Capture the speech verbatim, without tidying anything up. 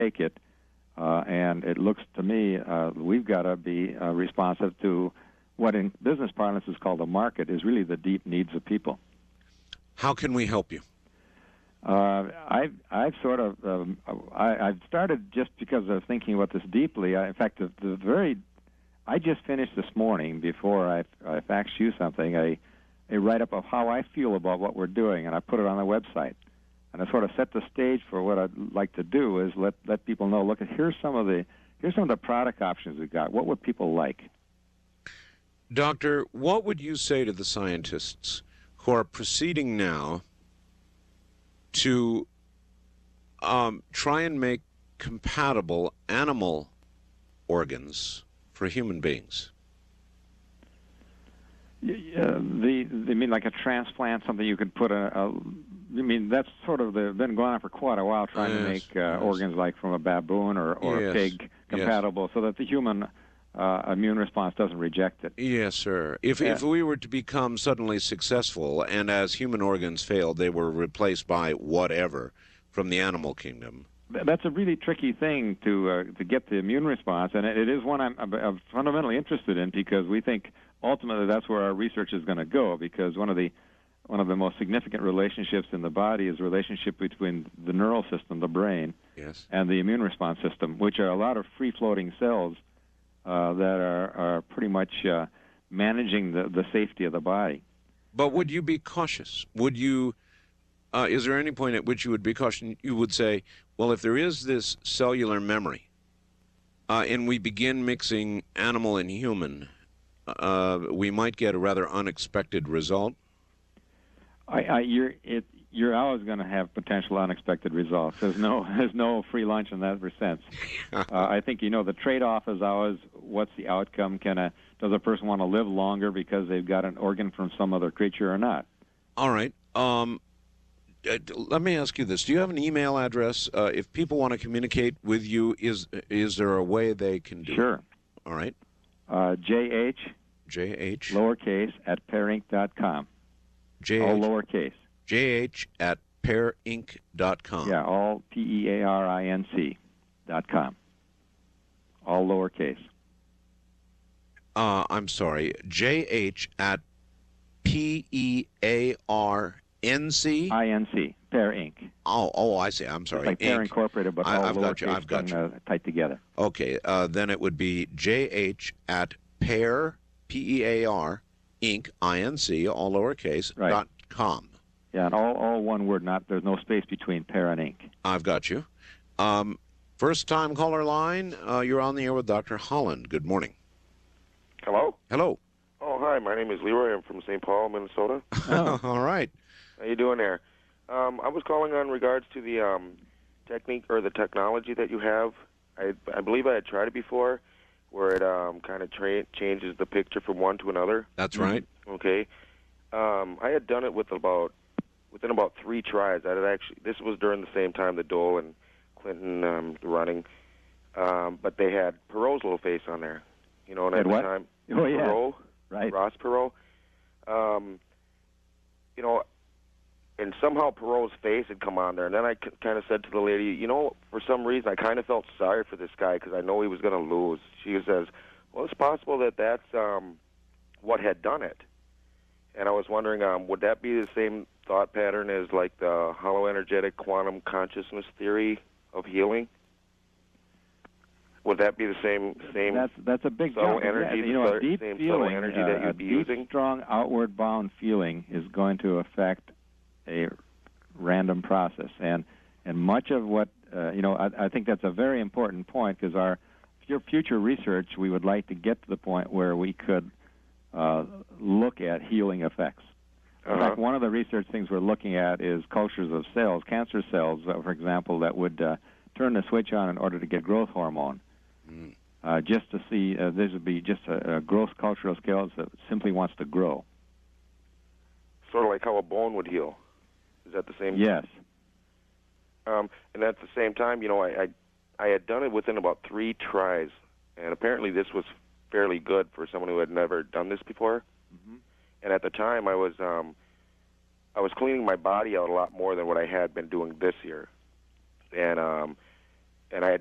take it. Uh, and it looks to me uh, we've got to be uh, responsive to what in business parlance is called a market, is really the deep needs of people. How can we help you? Uh, I've, I've sort of, um, I, I've started just because I was thinking about this deeply. I, in fact, the, the very, I just finished this morning, before I, I faxed you something, a, a write-up of how I feel about what we're doing, and I put it on the website. And I sort of set the stage for what I'd like to do is let, let people know, look, here's some of the here's some of the product options we've got. What would people like? Doctor, what would you say to the scientists who are proceeding now to um, try and make compatible animal organs for human beings? Yeah, the, they mean like a transplant, something you could put a, a I mean, that's sort of the, been going on for quite a while, trying yes, to make uh, yes. organs like from a baboon or, or yes, a pig compatible, yes. so that the human uh, immune response doesn't reject it. Yes, sir. If Yeah. if we were to become suddenly successful, and as human organs failed, they were replaced by whatever from the animal kingdom. That's a really tricky thing to uh, to get the immune response, and it, it is one I'm, I'm fundamentally interested in, because we think ultimately that's where our research is going to go, because one of the One of the most significant relationships in the body is the relationship between the neural system, the brain, yes. and the immune response system, which are a lot of free-floating cells uh, that are, are pretty much uh, managing the, the safety of the body. But would you be cautious? Would you, uh, is there any point at which you would be cautious? You would say, well, if there is this cellular memory, uh, and we begin mixing animal and human, uh, we might get a rather unexpected result. I, I, you're, it, you're always going to have potential unexpected results. There's no, there's no free lunch in that sense. uh, I think, you know, the trade-off is always, what's the outcome? Can a, does a person want to live longer because they've got an organ from some other creature or not? All right. Um, uh, let me ask you this. Do you have an email address? Uh, if people want to communicate with you, is is there a way they can do Sure. it? All right. Uh, J H, J H, lowercase, at pear inc dot com. J H, all lowercase. J H at pear inc dot com. Yeah, all P E A R I N C dot com. All lowercase. Uh, I'm sorry, J H at P E A R N C? I N C, Pear Incorporated. Oh, oh, I see. I'm sorry. It's like Pear Inc. Incorporated, but I, all I've lowercase got you. I've got you. Uh, tight together. Okay, uh, then it would be J H at Pear, P E A R, Inc, I N C, all lowercase, right. dot com. Yeah, and all, all one word, not there's no space between Pear and Inc. I've got you. Um, first time caller line, uh, you're on the air with Doctor Holland. Good morning. Hello? Hello. Oh, hi. My name is Leroy. I'm from Saint Paul, Minnesota. Oh. All right. How you doing there? Um, I was calling on regards to the um, technique or the technology that you have. I, I believe I had tried it before, where it um, kind of tra- changes the picture from one to another. That's right. Okay. Um, I had done it with about within about three tries. I had actually. This was during the same time the Dole and Clinton um, running, um, but they had Perot's little face on there. You know, and at Had the what? time, Oh yeah. Perot, right. Ross Perot. Um, you know, and somehow Perot's face had come on there, and then I c- kind of said to the lady, you know, for some reason I kind of felt sorry for this guy because I know he was going to lose. She says, well, it's possible that that's um, what had done it. And I was wondering, um, would that be the same thought pattern as like the hollow energetic quantum consciousness theory of healing? Would that be the same same That's that's a big subtle jump. energy, Yeah, you know, the a deep same feeling, subtle energy uh, that a you'd be deep, using? strong outward bound feeling is going to affect a random process, and and much of what uh, you know, I, I think that's a very important point, because our your future research, we would like to get to the point where we could uh, look at healing effects. In Uh-huh. fact, one of the research things we're looking at is cultures of cells, cancer cells, uh, for example, that would uh, turn the switch on in order to get growth hormone. Mm. Uh, just to see, uh, this would be just a, a growth culture of cells that simply wants to grow. Sort of like how a bone would heal. Is that the same? Yes. Um, and at the same time, you know, I, I I had done it within about three tries, and apparently this was fairly good for someone who had never done this before. Mm-hmm. And at the time, I was um, I was cleaning my body out a lot more than what I had been doing this year. And um, and I had